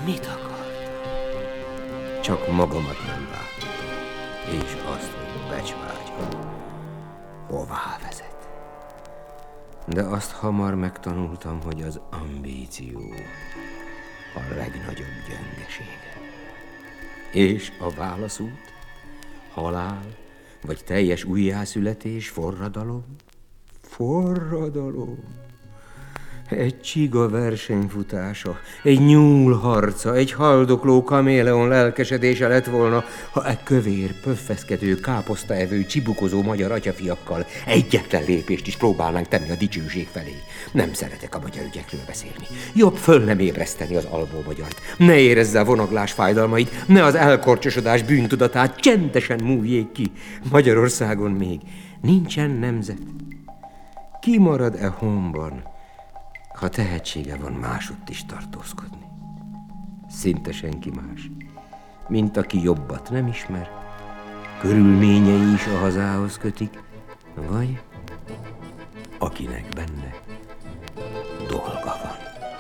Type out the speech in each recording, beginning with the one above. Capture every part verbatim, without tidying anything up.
Mit akart? Csak magamat nem láttam, és azt, hogy becsvágyom, hová vezet. De azt hamar megtanultam, hogy az ambíció a legnagyobb gyengesége. És a válaszút, halál, vagy teljes újjászületés, forradalom, forradalom. Egy csiga versenyfutása, egy nyúl harca, egy haldokló kaméleon lelkesedése lett volna, ha e kövér, pöffeszkedő, káposztaevő, csibukozó magyar atyafiakkal egyetlen lépést is próbálnánk tenni a dicsőség felé. Nem szeretek a magyar ügyekről beszélni. Jobb föl nem ébreszteni az alvó magyart. Ne érezze a vonaglás fájdalmait, ne az elkorcsosodás bűntudatát, csendesen múljék ki. Magyarországon még nincsen nemzet. Ki marad e honban, ha tehetsége van másutt is tartózkodni? Szinte senki más, mint aki jobbat nem ismer, körülményei is a hazához kötik, vagy akinek benne dolga van.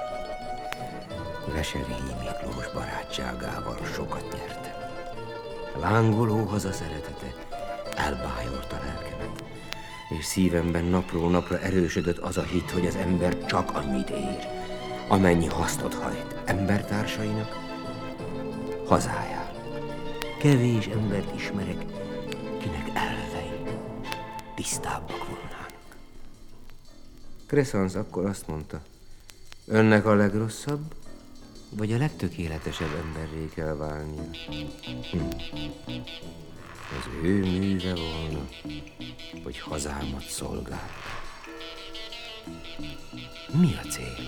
Veselényi Miklós barátságával sokat nyertem. Lángoló haza szeretete elbájolta lelkemet, és szívemben napról napra erősödött az a hit, hogy az ember csak annyit ér, amennyi hasznot hajt embertársainak, hazájának. Kevés embert ismerek, kinek elvei tisztábbak volnának. Crescens akkor azt mondta, önnek a legrosszabb, vagy a legtökéletesebb emberré kell válnia. Hm. Az ő műve volna, hogy hazámat szolgál. Mi a cél?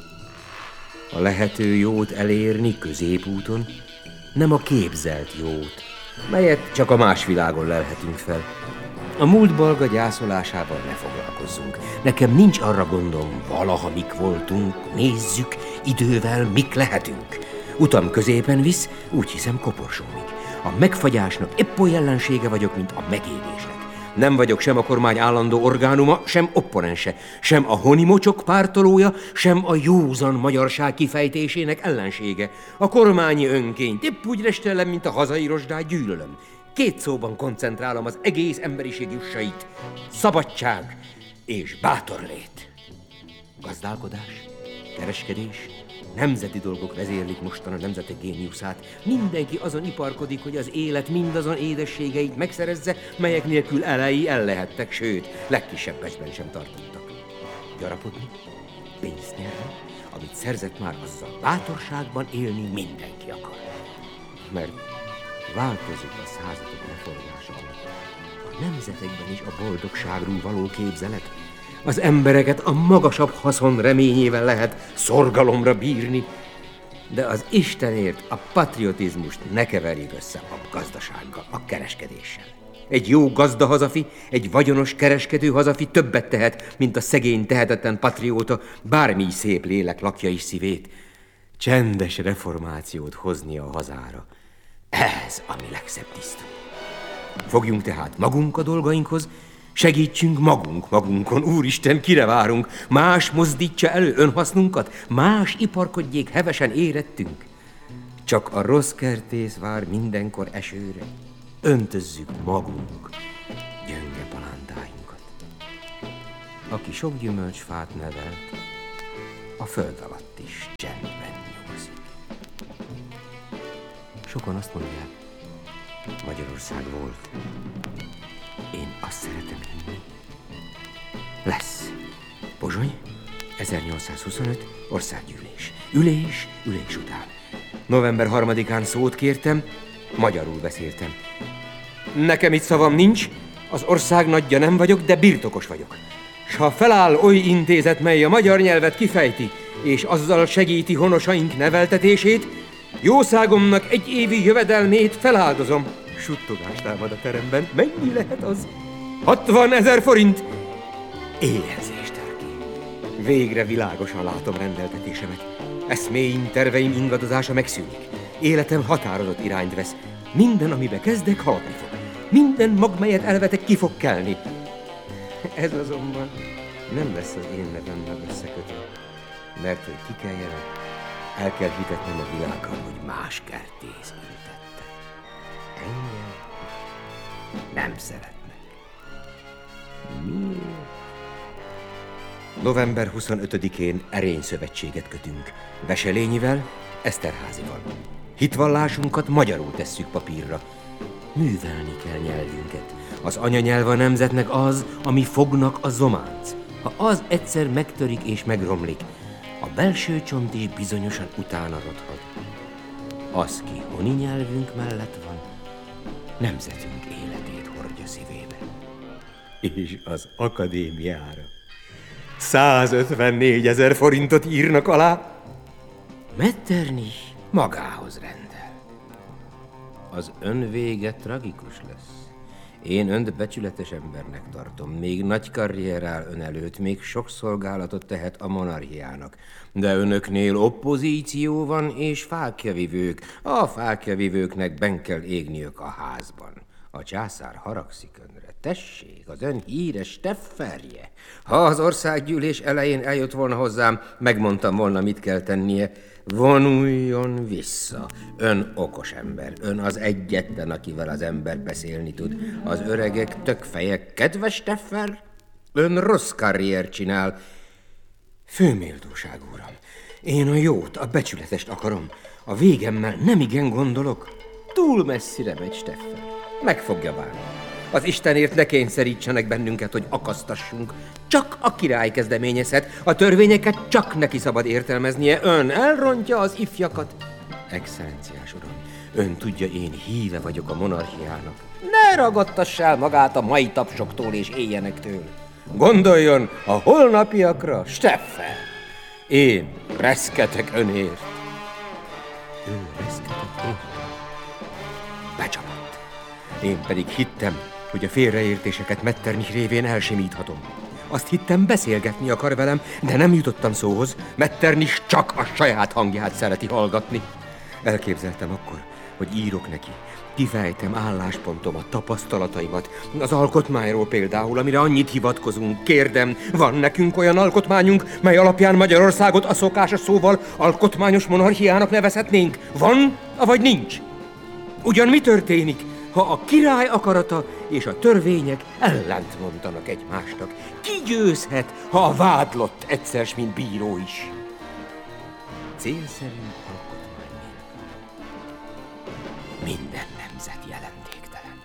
A lehető jót elérni középúton, nem a képzelt jót, melyet csak a más világon lelhetünk fel. A múlt balga gyászolásával ne foglalkozzunk. Nekem nincs arra gondom, valaha mik voltunk, nézzük, idővel mik lehetünk. Utam középen visz, úgy hiszem koporsómig. A megfagyásnak épp olyan ellensége vagyok, mint a megélésnek. Nem vagyok sem a kormány állandó orgánuma, sem opponense, sem a honimocsok pártolója, sem a józan magyarság kifejtésének ellensége. A kormányi önkényt épp úgy restellem, mint a hazai rozsdát gyűlölöm. Két szóban koncentrálom az egész emberiség jussait. Szabadság és bátorlét. Gazdálkodás, kereskedés, nemzeti dolgok vezérlik mostan a nemzetek géniuszát. Mindenki azon iparkodik, hogy az élet mindazon édességeit megszerezze, melyek nélkül elejé el lehettek, sőt, legkisebb becsben sem tartottak. Gyarapodni, pénzt nyerni, amit szerzett már, azzal bátorságban élni mindenki akar. Mert változik a századok leforgása alatt a nemzetekben is a boldogságról való képzelet. Az embereket a magasabb haszon reményével lehet szorgalomra bírni, de az Istenért a patriotizmust ne keverjük össze a gazdasággal, a kereskedéssel. Egy jó gazda hazafi, egy vagyonos kereskedő hazafi többet tehet, mint a szegény, tehetetlen patrióta, bármi szép lélek lakja is szívét. Csendes reformációt hozni a hazára. Ez a mi legszebb tiszta. Fogjunk tehát magunk a dolgainkhoz, segítsünk magunk magunkon, Úristen, kire várunk? Más mozdítsa elő önhasznunkat, más iparkodjék hevesen érettünk. Csak a rossz kertész vár mindenkor esőre. Öntözzük magunk gyönge palántáinkat. Aki sok gyümölcsfát nevelt, a föld alatt is csendben nyugozik. Sokan azt mondják, Magyarország volt. Én azt szeretem hinni. Lesz. Pozsony, ezernyolcszázhuszonöt, országgyűlés. Ülés, ülés után. november harmadikán szót kértem, magyarul beszéltem. Nekem itt szavam nincs, az ország nagyja nem vagyok, de birtokos vagyok. S ha feláll oly intézet, mely a magyar nyelvet kifejti, és azzal segíti honosaink neveltetését, jószágomnak egy évi jövedelmét feláldozom. Suttogás támad a teremben. Mennyi lehet az? hatvan ezer forint! Éhezés tör ki. Végre világosan látom rendeltetésemet. Eszméim, terveim ingadozása megszűnik. Életem határozott irányt vesz. Minden, amibe kezdek, haladni fog. Minden mag, melyet elvetek, ki fog kelni. Ez azonban nem lesz az én nevemmel összekötve. Mert hogy kikeljenek, El kell hitetnem a világgal, hogy más kertész ültette. Engem nem szeretnek. Miért? november huszonötödikén erényszövetséget kötünk. Veselényivel, Eszterházival. Hitvallásunkat magyarul tesszük papírra. Művelni kell nyelvünket. Az anyanyelv a nemzetnek az, ami fognak a zománc. Ha az egyszer megtörik és megromlik, a belső csont is bizonyosan utána rothat. Az, ki honi nyelvünk mellett van, nemzetünk életét hordja szívébe. És az akadémiára százötvennégyezer forintot írnak alá. Metternich magához rendel. Az ön vége tragikus lesz. Én önt becsületes embernek tartom, még nagy karrier áll ön előtt, még sok szolgálatot tehet a monarchiának. De önöknél oppozíció van és fáklyavivők. A fáklyavivőknek benn kell égniük a házban. A császár haragszik önre. Tessék, az ön híres Stefferje. Ha az országgyűlés elején eljött volna hozzám, megmondtam volna, mit kell tennie. Vonuljon vissza. Ön okos ember. Ön az egyetlen, akivel az ember beszélni tud. Az öregek tökfejek. Kedves Steffer, ön rossz karriert csinál. Főméltóság, uram. Én a jót, a becsületest akarom. A végemmel nem igen gondolok. Túl messzire megy, Steffer. Meg fogja bánni. Az Istenért ne kényszerítsenek bennünket, hogy akasztassunk. Csak a király kezdeményezhet. A törvényeket csak neki szabad értelmeznie. Ön elrontja az ifjakat. Excellenciás uram, ön tudja, én híve vagyok a monarchiának. Ne ragadtassál magát a mai tapsoktól és éljenektől. Gondoljon a holnapiakra, Steffer. Én reszketek önért. Ő reszketek én? Becsapott. Én pedig hittem, hogy a félreértéseket Metternich révén elsimíthatom. Azt hittem, beszélgetni akar velem, de nem jutottam szóhoz. Metternich csak a saját hangját szereti hallgatni. Elképzeltem akkor, hogy írok neki. Kifejtem álláspontomat, tapasztalataimat. Az alkotmányról például, amire annyit hivatkozunk. Kérdem, van nekünk olyan alkotmányunk, mely alapján Magyarországot a szokásos szóval alkotmányos monarchiának nevezhetnénk? Van, avagy nincs? Ugyan mi történik, ha a király akarata és a törvények ellent mondanak egymásnak? Ki győzhet, ha a vádlott egyszer, mint bíró is? Cél szerint alkotmány nélkül minden nemzet jelentéktelen.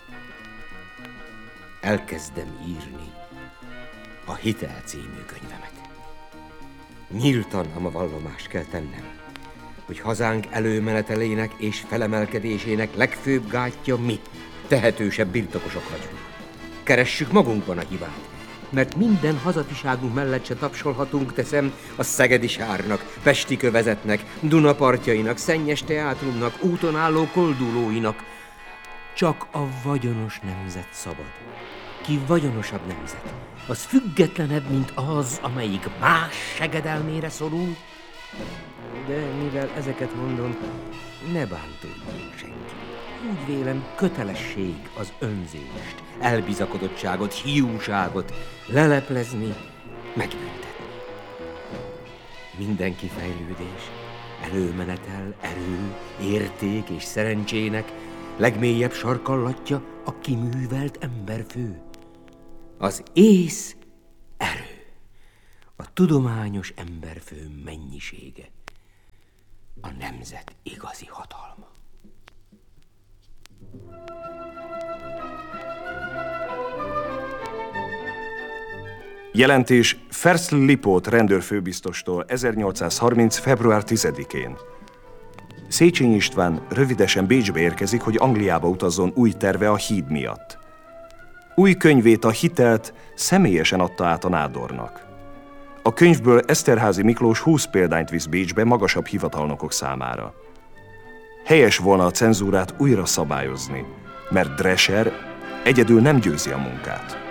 Elkezdem írni a Hitel című könyvemet. Nyíltan a vallomást kell tennem, hogy hazánk előmenetelének és felemelkedésének legfőbb gátja mi, tehetősebb birtokosok vagyunk. Keressük magunkban a hibát, mert minden hazafiságunk mellett se tapsolhatunk, teszem, a Szegedi Sárnak, Pesti Kövezetnek, Dunapartjainak, Szennyes Teátrumnak, úton álló koldulóinak. Csak a vagyonos nemzet szabad. Ki vagyonosabb nemzet, az függetlenebb, mint az, amelyik más segedelmére szorul. De mivel ezeket mondom, ne bántódjék senki. Úgy vélem, kötelesség az önzést, elbizakodottságot, hiúságot leleplezni, megbüntetni. Minden kifejlődés, előmenetel, erő, érték és szerencsének legmélyebb sarkallatja a kiművelt emberfő. Az ész erő, a tudományos emberfő mennyisége, a nemzet igazi hatalma. Jelentés Ferszl Lipót rendőrfőbiztostól ezernyolcszázharminc. február tizedikén. Széchenyi István rövidesen Bécsbe érkezik, hogy Angliába utazzon új terve a híd miatt. Új könyvét, a Hitelt személyesen adta át a nádornak. A könyvből Eszterházy Miklós húsz példányt visz Bécsbe magasabb hivatalnokok számára. Helyes volna a cenzúrát újra szabályozni, mert Drescher egyedül nem győzi a munkát.